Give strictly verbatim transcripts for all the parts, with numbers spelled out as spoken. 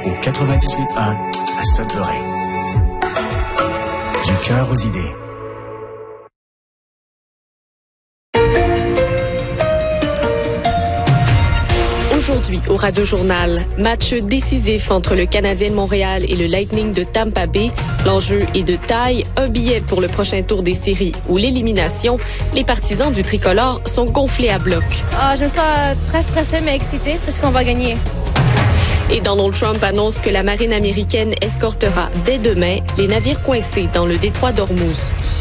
au quatre-vingt-dix-huit un à Sudbury. Du cœur aux idées. Aujourd'hui, au Radio Journal, match décisif entre le Canadien de Montréal et le Lightning de Tampa Bay. L'enjeu est de taille, un billet pour le prochain tour des séries ou l'élimination. Les partisans du tricolore sont gonflés à bloc. Ah, je me sens très stressée mais excitée parce qu'on va gagner. Et Donald Trump annonce que la marine américaine escortera dès demain les navires coincés dans le détroit d'Ormuz.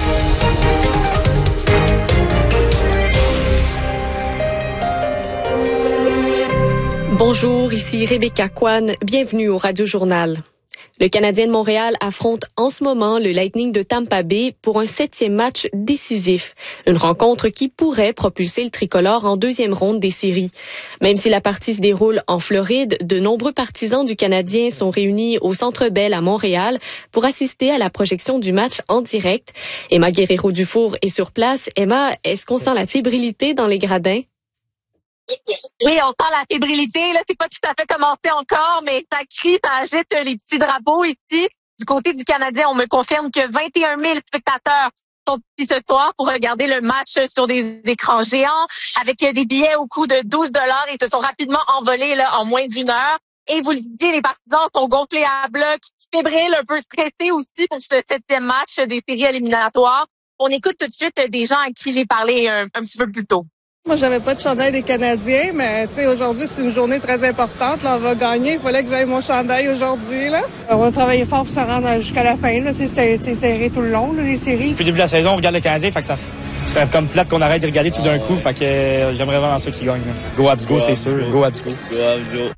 Bonjour, ici Rebecca Kwan. Bienvenue au Radio Journal. Le Canadien de Montréal affronte en ce moment le Lightning de Tampa Bay pour un septième match décisif. Une rencontre qui pourrait propulser le tricolore en deuxième ronde des séries. Même si la partie se déroule en Floride, de nombreux partisans du Canadien sont réunis au Centre Bell à Montréal pour assister à la projection du match en direct. Emma Guerrero-Dufour est sur place. Emma, est-ce qu'on sent la fébrilité dans les gradins? Oui, on sent la fébrilité. Là, c'est pas tout à fait commencé encore, mais ça crie, ça agite les petits drapeaux ici. Du côté du Canadien, on me confirme que vingt et un mille spectateurs sont ici ce soir pour regarder le match sur des écrans géants avec des billets au coût de douze dollars et se sont rapidement envolés là en moins d'une heure. Et vous le disiez, les partisans sont gonflés à bloc, fébriles, un peu stressés aussi pour ce septième match des séries éliminatoires. On écoute tout de suite des gens à qui j'ai parlé un, un petit peu plus tôt. Moi, j'avais pas de chandail des Canadiens, mais tu sais, aujourd'hui, c'est une journée très importante. Là, on va gagner. Il fallait que j'aille mon chandail aujourd'hui, là. On va travailler fort pour se rendre jusqu'à la fin, là. Tu sais, c'était, c'était serré tout le long, là, les séries. Depuis le début de la saison, on regarde le Canadien, fait que ça serait comme plate qu'on arrête de regarder tout d'un coup. Fait que euh, j'aimerais vraiment ceux qui gagnent. Là. Go Habs go, c'est sûr. Go Habs go. Go Habs go.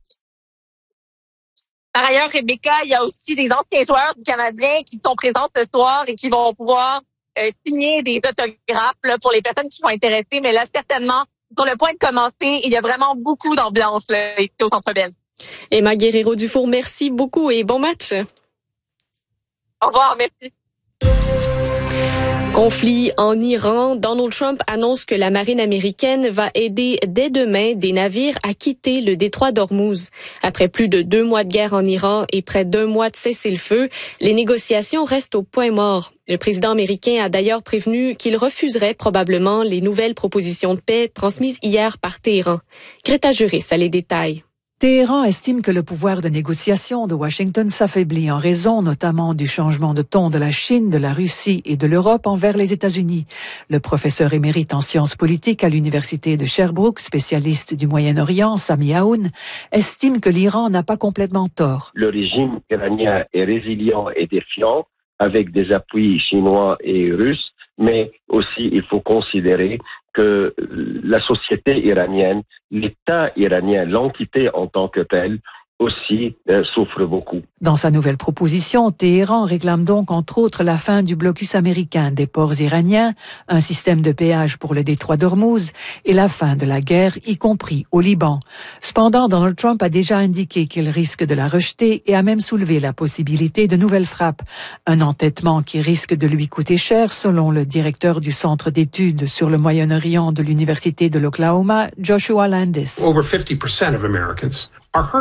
Par ailleurs, Rebecca, il y a aussi des anciens joueurs du Canadien qui sont présents ce soir et qui vont pouvoir euh, signer des autographes là, pour les personnes qui sont intéressées. Mais là, certainement, sur le point de commencer, il y a vraiment beaucoup d'ambiance là, ici au Centre Bell. Emma Guerrero-Dufour, merci beaucoup et bon match. Au revoir, merci. Conflit en Iran, Donald Trump annonce que la marine américaine va aider dès demain des navires à quitter le détroit d'Ormuz. Après plus de deux mois de guerre en Iran et près d'un mois de cessez-le-feu, les négociations restent au point mort. Le président américain a d'ailleurs prévenu qu'il refuserait probablement les nouvelles propositions de paix transmises hier par Téhéran. Greta Juris a les détails. Téhéran estime que le pouvoir de négociation de Washington s'affaiblit en raison notamment du changement de ton de la Chine, de la Russie et de l'Europe envers les États-Unis. Le professeur émérite en sciences politiques à l'université de Sherbrooke, spécialiste du Moyen-Orient, Sami Aoun, estime que l'Iran n'a pas complètement tort. Le régime iranien est résilient et défiant avec des appuis chinois et russes, mais aussi il faut considérer que la société iranienne, l'État iranien, l'entité en tant que telle, aussi euh, souffre beaucoup. Dans sa nouvelle proposition, Téhéran réclame donc entre autres la fin du blocus américain des ports iraniens, un système de péage pour le détroit d'Ormuz et la fin de la guerre, y compris au Liban. Cependant, Donald Trump a déjà indiqué qu'il risque de la rejeter et a même soulevé la possibilité de nouvelles frappes. Un entêtement qui risque de lui coûter cher, selon le directeur du Centre d'études sur le Moyen-Orient de l'Université de l'Oklahoma, Joshua Landis. Over fifty percent of Americans.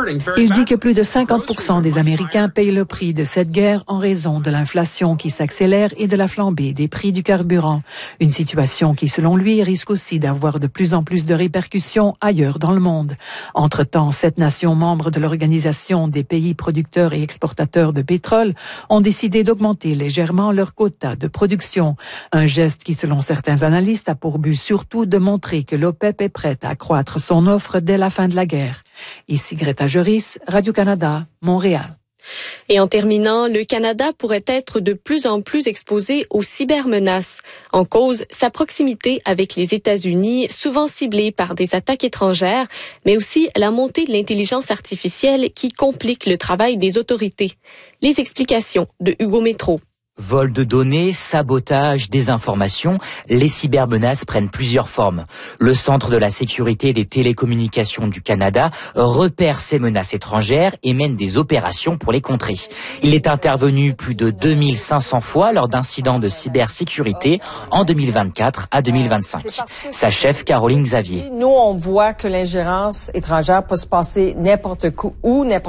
Il dit que plus de cinquante pour cent des Américains payent le prix de cette guerre en raison de l'inflation qui s'accélère et de la flambée des prix du carburant. Une situation qui, selon lui, risque aussi d'avoir de plus en plus de répercussions ailleurs dans le monde. Entre-temps, sept nations membres de l'Organisation des pays producteurs et exportateurs de pétrole ont décidé d'augmenter légèrement leur quota de production. Un geste qui, selon certains analystes, a pour but surtout de montrer que l'OPEP est prête à accroître son offre dès la fin de la guerre. Ici Greta Juris, Radio-Canada, Montréal. Et en terminant, le Canada pourrait être de plus en plus exposé aux cybermenaces. En cause, sa proximité avec les États-Unis, souvent ciblée par des attaques étrangères, mais aussi la montée de l'intelligence artificielle qui complique le travail des autorités. Les explications de Hugo Métro. Vol de données, sabotage, désinformation, les cybermenaces prennent plusieurs formes. Le Centre de la sécurité des télécommunications du Canada repère ces menaces étrangères et mène des opérations pour les contrer. Il est intervenu plus de deux mille cinq cents fois lors d'incidents de cybersécurité en deux mille vingt-quatre à deux mille vingt-cinq. Sa chef, Caroline Xavier. Nous, on voit que l'ingérence étrangère peut se passer n'importe où, n'importe